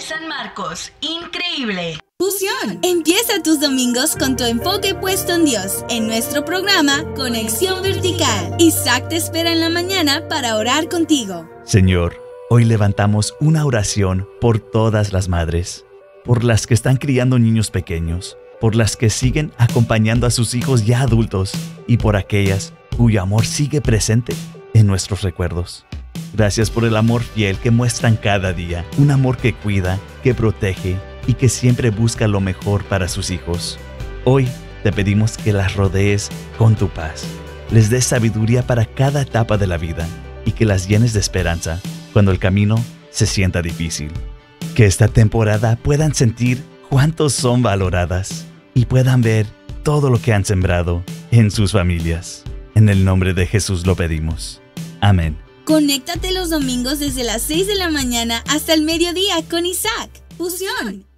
San Marcos. Increíble. Fusión. Empieza tus domingos con tu enfoque puesto en Dios. En nuestro programa Conexión Vertical. Isaac te espera en la mañana para orar contigo. Señor, hoy levantamos una oración por todas las madres, por las que están criando niños pequeños, por las que siguen acompañando a sus hijos ya adultos y por aquellas cuyo amor sigue presente en nuestros recuerdos. Gracias por el amor fiel que muestran cada día, un amor que cuida, que protege y que siempre busca lo mejor para sus hijos. Hoy te pedimos que las rodees con tu paz, les des sabiduría para cada etapa de la vida y que las llenes de esperanza cuando el camino se sienta difícil. Que esta temporada puedan sentir cuántos son valoradas y puedan ver todo lo que han sembrado en sus familias. En el nombre de Jesús lo pedimos. Amén. Conéctate los domingos desde las 6 de la mañana hasta el mediodía con Isaac. Fusión.